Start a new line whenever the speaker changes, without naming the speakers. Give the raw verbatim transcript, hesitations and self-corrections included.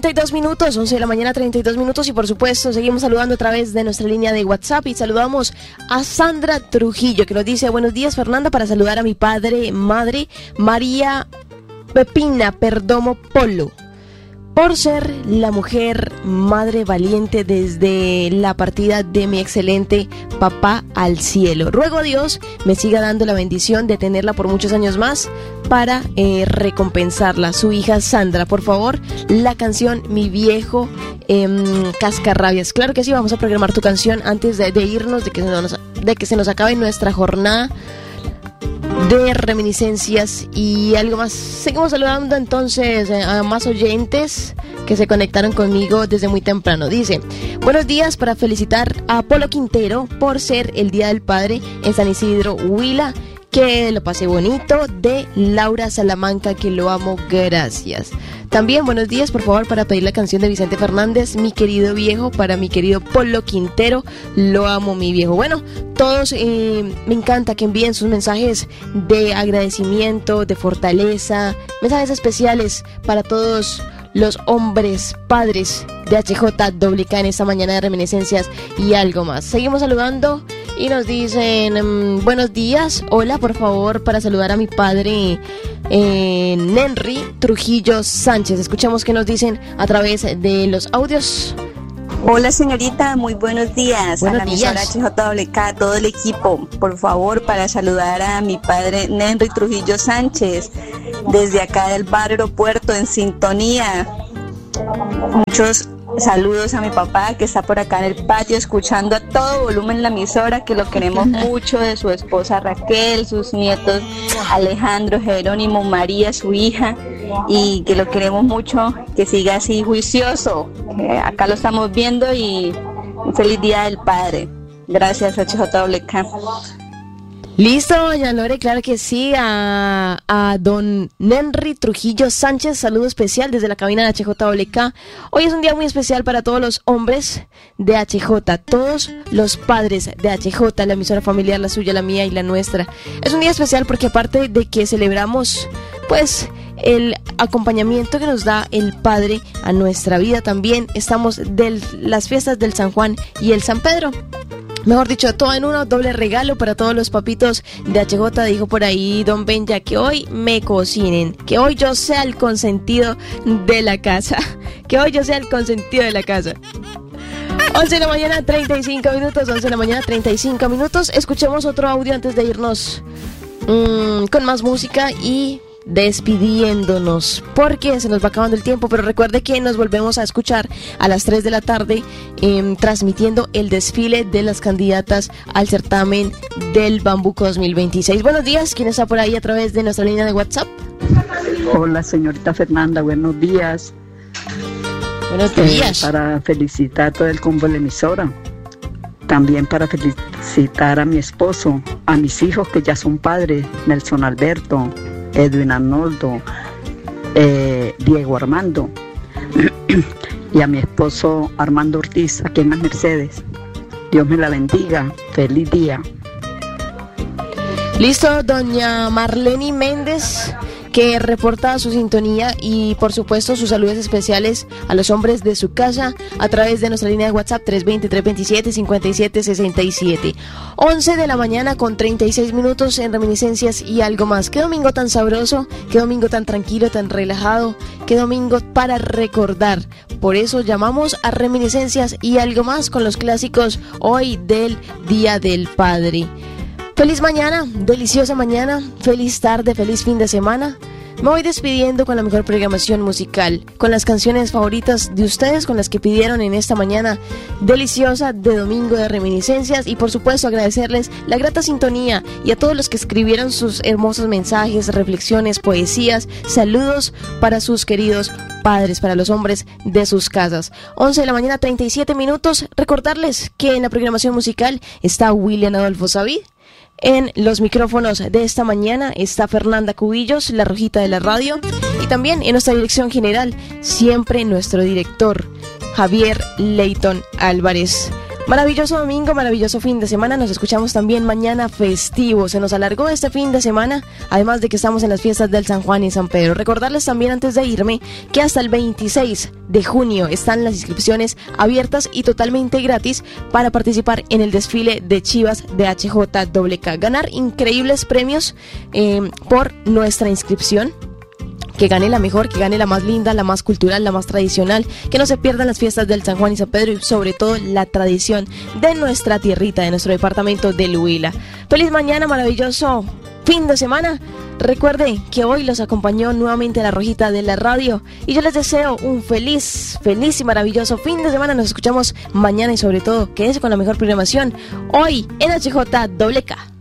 treinta y dos minutos, once de la mañana, treinta y dos minutos, y por supuesto seguimos saludando a través de nuestra línea de WhatsApp y saludamos a Sandra Trujillo, que nos dice: buenos días, Fernanda, para saludar a mi padre, madre, María Pepina Perdomo Polo, por ser la mujer madre valiente desde la partida de mi excelente papá al cielo. Ruego a Dios me siga dando la bendición de tenerla por muchos años más para eh, recompensarla. Su hija Sandra, por favor, la canción Mi Viejo eh, Cascarrabias. Claro que sí, vamos a programar tu canción antes de, de irnos, de que, se nos, de que se nos acabe nuestra jornada de reminiscencias y algo más. Seguimos saludando entonces a más oyentes que se conectaron conmigo desde muy temprano. Dice: buenos días, para felicitar a Polo Quintero por ser el Día del Padre en San Isidro, Huila. Que lo pase bonito, de Laura Salamanca, que lo amo, gracias. También buenos días, por favor, para pedir la canción de Vicente Fernández, Mi Querido Viejo, para mi querido Polo Quintero, lo amo, mi viejo. Bueno, todos eh, me encanta que envíen sus mensajes de agradecimiento, de fortaleza, mensajes especiales para todos los hombres padres de H J W K en esta mañana de reminiscencias y algo más. Seguimos saludando y nos dicen: um, buenos días, hola, por favor, para saludar a mi padre eh, Nenry Trujillo Sánchez. Escuchamos qué nos dicen a través de los audios.
Hola, señorita, muy buenos días.
Buenos
a la
días.
emisora H J W K, todo el equipo, por favor, para saludar a mi padre Nenry Trujillo Sánchez, desde acá del barrio Aeropuerto, en sintonía. Muchos saludos a mi papá, que está por acá en el patio escuchando a todo volumen la emisora, que lo queremos mucho, de su esposa Raquel, sus nietos Alejandro, Jerónimo, María, su hija, y que lo queremos mucho, que siga así juicioso. Eh, acá lo estamos viendo y un feliz Día del Padre. Gracias, H J W K.
Listo, doña Lore, claro que sí, a, a don Nenry Trujillo Sánchez, saludo especial desde la cabina de H J W K. Hoy es un día muy especial para todos los hombres de H J, todos los padres de H J, la emisora familiar, la suya, la mía y la nuestra. Es un día especial porque aparte de que celebramos, pues, el acompañamiento que nos da el Padre a nuestra vida, también estamos de las fiestas del San Juan y el San Pedro. Mejor dicho, todo en uno, doble regalo para todos los papitos de H J. Dijo por ahí don Benja que hoy me cocinen, que hoy yo sea el consentido de la casa, que hoy yo sea el consentido de la casa. once de la mañana, treinta y cinco minutos, once de la mañana, treinta y cinco minutos. Escuchemos otro audio antes de irnos mmm, con más música y despidiéndonos, porque se nos va acabando el tiempo, pero recuerde que nos volvemos a escuchar a las tres de la tarde eh, transmitiendo el desfile de las candidatas al certamen del Bambuco dos mil veintiséis. Buenos días, ¿quién está por ahí a través de nuestra línea de WhatsApp?
Hola, señorita Fernanda, buenos días.
Buenos días.
Eh, para felicitar a todo el combo de la emisora, también para felicitar a mi esposo, a mis hijos que ya son padres, Nelson Alberto, Edwin Arnoldo, eh, Diego Armando, y a mi esposo Armando Ortiz, aquí en Las Mercedes. Dios me la bendiga, feliz día.
Listo, doña Marlene Méndez, que reporta su sintonía y por supuesto sus saludos especiales a los hombres de su casa a través de nuestra línea de WhatsApp tres veinte, trescientos veintisiete, cincuenta y siete sesenta y siete. once de la mañana con treinta y seis minutos en reminiscencias y algo más. Qué domingo tan sabroso, qué domingo tan tranquilo, tan relajado, qué domingo para recordar. Por eso llamamos a reminiscencias y algo más con los clásicos hoy del Día del Padre. Feliz mañana, deliciosa mañana, feliz tarde, feliz fin de semana. Me voy despidiendo con la mejor programación musical, con las canciones favoritas de ustedes, con las que pidieron en esta mañana deliciosa de domingo de reminiscencias, y por supuesto agradecerles la grata sintonía y a todos los que escribieron sus hermosos mensajes, reflexiones, poesías, saludos para sus queridos padres, para los hombres de sus casas. once de la mañana, treinta y siete minutos. Recordarles que en la programación musical está William Adolfo Savid. En los micrófonos de esta mañana está Fernanda Cubillos, la rojita de la radio, y también en nuestra dirección general, siempre nuestro director, Javier Leyton Álvarez. Maravilloso domingo, maravilloso fin de semana. Nos escuchamos también mañana festivo. Se nos alargó este fin de semana, además de que estamos en las fiestas del San Juan y San Pedro. Recordarles también antes de irme que hasta el veintiséis de junio están las inscripciones abiertas y totalmente gratis para participar en el desfile de Chivas de H J W K. Ganar increíbles premios eh, por nuestra inscripción. Que gane la mejor, que gane la más linda, la más cultural, la más tradicional, que no se pierdan las fiestas del San Juan y San Pedro y sobre todo la tradición de nuestra tierrita, de nuestro departamento del Huila. Feliz mañana, maravilloso fin de semana. Recuerde que hoy los acompañó nuevamente la Rojita de la radio y yo les deseo un feliz, feliz y maravilloso fin de semana. Nos escuchamos mañana y sobre todo quédese con la mejor programación hoy en H J W K.